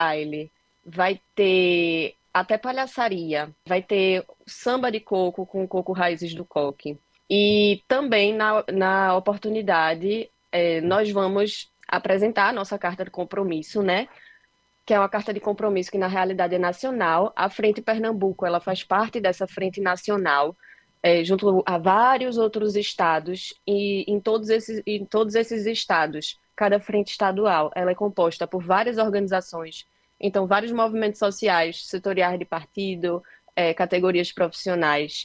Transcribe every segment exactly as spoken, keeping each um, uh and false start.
baile, vai ter até palhaçaria, vai ter samba de coco com coco raízes do coque. E também na, na oportunidade, eh, nós vamos apresentar a nossa carta de compromisso, né? Que é uma carta de compromisso que na realidade é nacional. A Frente Pernambuco, ela faz parte dessa frente nacional, é, junto a vários outros estados, e em todos esses, em todos esses estados, cada frente estadual, ela é composta por várias organizações, então vários movimentos sociais, setoriais de partido, é, categorias profissionais,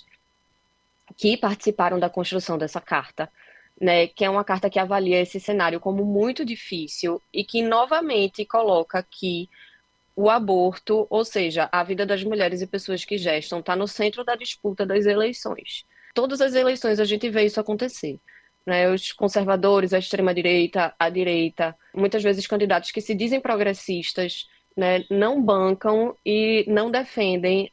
que participaram da construção dessa carta, né, que é uma carta que avalia esse cenário como muito difícil e que novamente coloca que o aborto, ou seja, a vida das mulheres e pessoas que gestam, está no centro da disputa das eleições. Todas as eleições a gente vê isso acontecer. Né? Os conservadores, a extrema-direita, a direita, muitas vezes candidatos que se dizem progressistas, né, não bancam e não defendem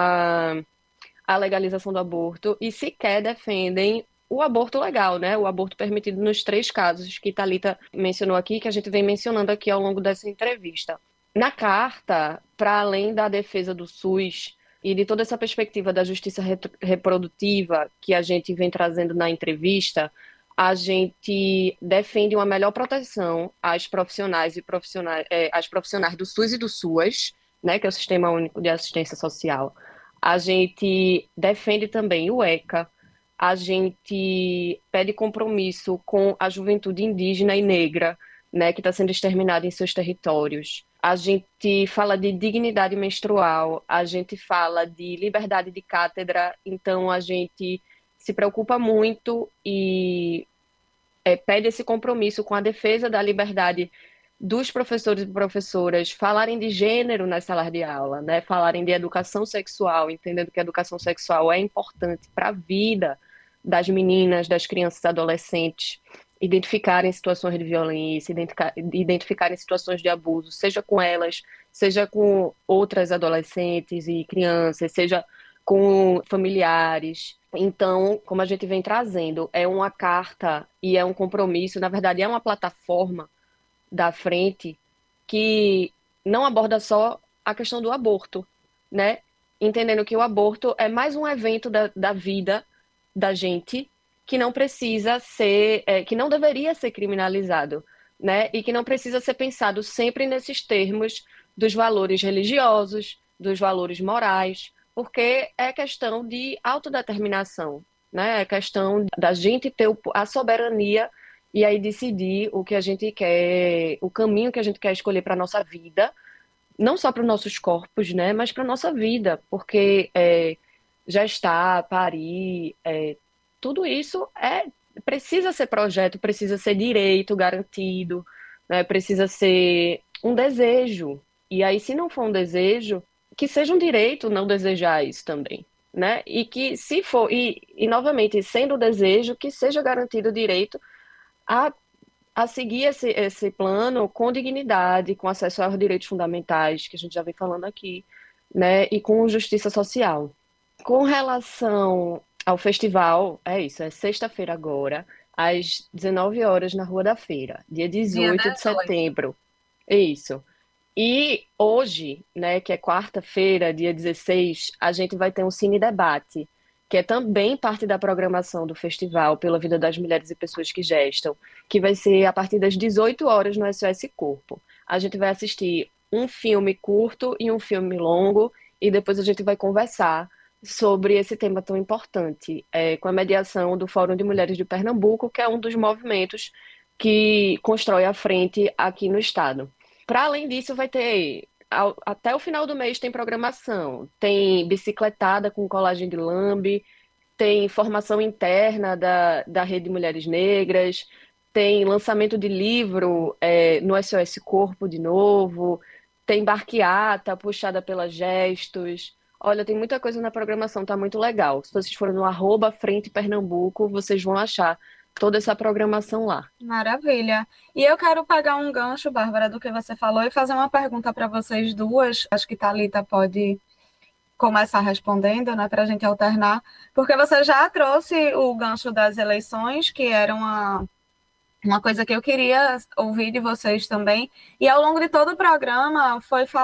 a, a legalização do aborto e sequer defendem o aborto legal, né? O aborto permitido nos três casos que Thalita mencionou aqui, que a gente vem mencionando aqui ao longo dessa entrevista. Na carta, para além da defesa do SUS e de toda essa perspectiva da justiça reprodutiva que a gente vem trazendo na entrevista, a gente defende uma melhor proteção às profissionais e profissionais, é, às profissionais do SUS e do SUAS, né, que é o Sistema Único de Assistência Social. A gente defende também o ECA. A gente pede compromisso com a juventude indígena e negra, né, que está sendo exterminada em seus territórios. A gente fala de dignidade menstrual, a gente fala de liberdade de cátedra, então a gente se preocupa muito e é, pede esse compromisso com a defesa da liberdade dos professores e professoras falarem de gênero nas salas de aula, né? Falarem de educação sexual, entendendo que a educação sexual é importante para a vida das meninas, das crianças e adolescentes, identificarem situações de violência, identificarem situações de abuso, seja com elas, seja com outras adolescentes e crianças, seja com familiares. Então, como a gente vem trazendo, é uma carta e é um compromisso, na verdade, é uma plataforma da frente que não aborda só a questão do aborto, né? Entendendo que o aborto é mais um evento da, da vida da gente que não precisa ser, é, que não deveria ser criminalizado, né? E que não precisa ser pensado sempre nesses termos dos valores religiosos, dos valores morais, porque é questão de autodeterminação, né? É questão da gente ter a soberania e aí decidir o que a gente quer, o caminho que a gente quer escolher para a nossa vida, não só para os nossos corpos, né, mas para a nossa vida, porque é, gestar, parir, é, tudo isso é precisa ser projeto, precisa ser direito garantido, né, precisa ser um desejo. E aí, se não for um desejo, que seja um direito não desejar isso também. Né? E que se for, e, e novamente, sendo o desejo, que seja garantido o direito a, a seguir esse, esse plano com dignidade, com acesso aos direitos fundamentais, que a gente já vem falando aqui, né? E com justiça social. Com relação ao festival, é isso, é sexta-feira agora, às dezenove horas na Rua da Feira, dia Dia dezoito de dezoito. setembro. É isso. E hoje, né, que é quarta-feira, dia dezesseis, a gente vai ter um cine debate, que é também parte da programação do festival pela vida das mulheres e pessoas que gestam, que vai ser a partir das dezoito horas no S O S Corpo. A gente vai assistir um filme curto e um filme longo, e depois a gente vai conversar sobre esse tema tão importante, é, com a mediação do Fórum de Mulheres de Pernambuco, que é um dos movimentos que constrói a frente aqui no estado. Para além disso, vai ter ao- até o final do mês tem programação, tem bicicletada com colagem de lambe, tem formação interna da, da Rede Mulheres Negras, tem lançamento de livro é, no S O S Corpo de novo, tem barqueata puxada pela Gestos. Olha, tem muita coisa na programação, tá muito legal. Se vocês forem no arroba Frente Pernambuco, vocês vão achar toda essa programação lá. Maravilha. E eu quero pegar um gancho, Bárbara, do que você falou e fazer uma pergunta para vocês duas. Acho que Thalita pode começar respondendo, né, para a gente alternar, porque você já trouxe o gancho das eleições, que era uma, Uma coisa que eu queria ouvir de vocês também, e ao longo de todo o programa foi